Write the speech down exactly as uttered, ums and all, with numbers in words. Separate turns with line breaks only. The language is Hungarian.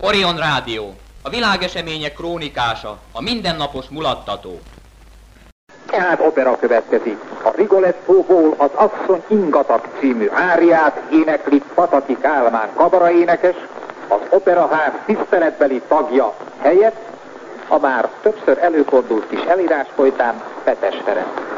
Orion Rádió, a világesemények krónikása, a mindennapos mulattató.
Tehát opera következik. A Rigolettóból az Asszony Ingatag című áriát énekli Pataki Kálmán kabaraénekes, az operaház tiszteletbeli tagja helyett, a már többször előfordult kis elírás folytán Petes Ferenc.